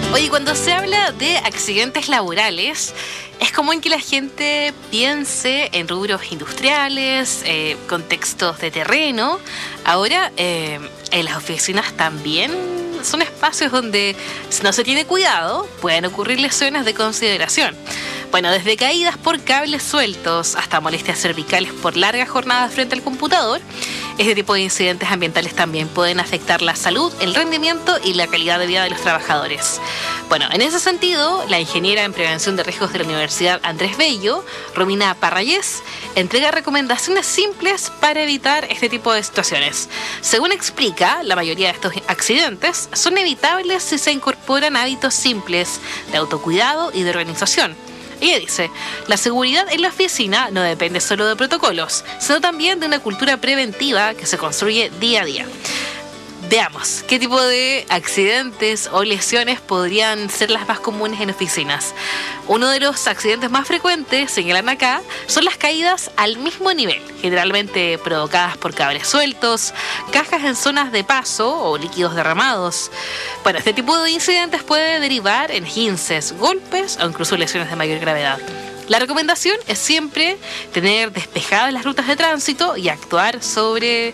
Oye, cuando se habla de accidentes laborales, es común que la gente piense en rubros industriales, contextos de terreno. Ahora, en las oficinas también son espacios donde, si no se tiene cuidado, pueden ocurrir lesiones de consideración. Bueno, desde caídas por cables sueltos hasta molestias cervicales por largas jornadas frente al computador, este tipo de incidentes ambientales también pueden afectar la salud, el rendimiento y la calidad de vida de los trabajadores. Bueno, en ese sentido, la ingeniera en prevención de riesgos de la Universidad Andrés Bello, Romina Parrayés, entrega recomendaciones simples para evitar este tipo de situaciones. Según explica, la mayoría de estos accidentes son evitables si se incorporan hábitos simples de autocuidado y de organización. Ella dice, la seguridad en la oficina no depende solo de protocolos, sino también de una cultura preventiva que se construye día a día. Veamos, ¿qué tipo de accidentes o lesiones podrían ser las más comunes en oficinas? Uno de los accidentes más frecuentes, señalan acá, son las caídas al mismo nivel, generalmente provocadas por cables sueltos, cajas en zonas de paso o líquidos derramados. Bueno, este tipo de incidentes puede derivar en esguinces, golpes o incluso lesiones de mayor gravedad. La recomendación es siempre tener despejadas las rutas de tránsito y actuar sobre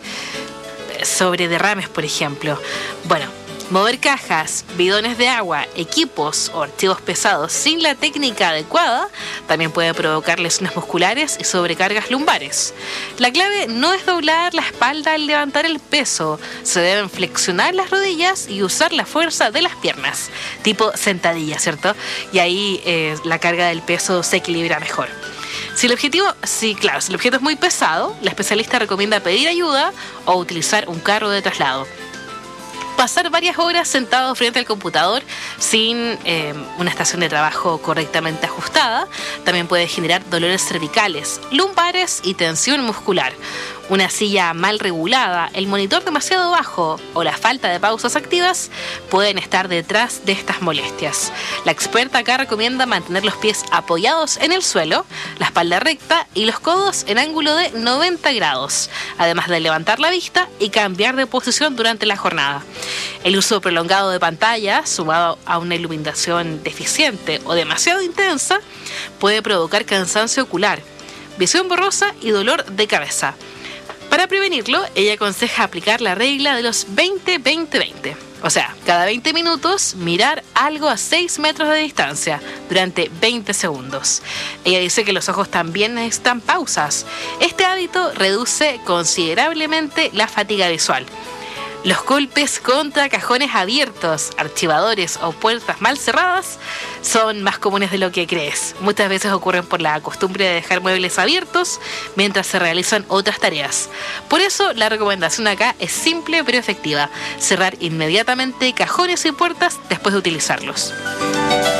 derrames, por ejemplo. Bueno, mover cajas, bidones de agua, equipos o archivos pesados sin la técnica adecuada también puede provocar lesiones musculares y sobrecargas lumbares. La clave no es doblar la espalda al levantar el peso, se deben flexionar las rodillas y usar la fuerza de las piernas, tipo sentadilla, ¿cierto? Y ahí la carga del peso se equilibra mejor. Si el objeto es muy pesado, la especialista recomienda pedir ayuda o utilizar un carro de traslado. Pasar varias horas sentado frente al computador sin una estación de trabajo correctamente ajustada también puede generar dolores cervicales, lumbares y tensión muscular. Una silla mal regulada, el monitor demasiado bajo o la falta de pausas activas pueden estar detrás de estas molestias. La experta acá recomienda mantener los pies apoyados en el suelo, la espalda recta y los codos en ángulo de 90 grados, además de levantar la vista y cambiar de posición durante la jornada. El uso prolongado de pantallas, sumado a una iluminación deficiente o demasiado intensa, puede provocar cansancio ocular, visión borrosa y dolor de cabeza. Para prevenirlo, ella aconseja aplicar la regla de los 20-20-20. O sea, cada 20 minutos mirar algo a 6 metros de distancia durante 20 segundos. Ella dice que los ojos también necesitan pausas. Este hábito reduce considerablemente la fatiga visual. Los golpes contra cajones abiertos, archivadores o puertas mal cerradas son más comunes de lo que crees. Muchas veces ocurren por la costumbre de dejar muebles abiertos mientras se realizan otras tareas. Por eso, la recomendación acá es simple pero efectiva: cerrar inmediatamente cajones y puertas después de utilizarlos.